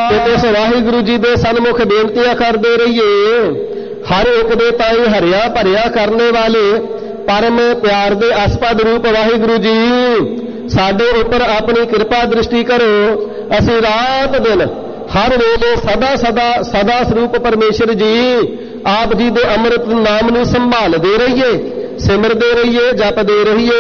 ਤੇ ਉਸ ਵਾਹਿਗੁਰੂ ਜੀ ਦੇ ਸਨਮੁਖ ਬੇਨਤੀਆਂ ਕਰਦੇ ਰਹੀਏ। ਹਰ ਇੱਕ ਦੇ ਤਾਈ ਹਰਿਆ ਭਰਿਆ ਕਰਨੇ ਵਾਲੇ ਪਰਮ ਪਿਆਰ ਦੇ ਅਸਪਦ ਰੂਪ ਵਾਹਿਗੁਰੂ ਜੀ, ਸਾਡੇ ਉੱਪਰ ਆਪਣੀ ਕਿਰਪਾ ਦ੍ਰਿਸ਼ਟੀ ਕਰੋ। ਅਸੀਂ ਰਾਤ ਦਿਨ ਹਰ ਵੇਲੇ ਸਦਾ ਸਰੂਪ ਪਰਮੇਸ਼ਰ ਜੀ ਆਪ ਜੀ ਦੇ ਅੰਮ੍ਰਿਤ ਨਾਮ ਨੂੰ ਸੰਭਾਲਦੇ ਰਹੀਏ, ਸਿਮਰਦੇ ਰਹੀਏ, ਜਪਦੇ ਰਹੀਏ।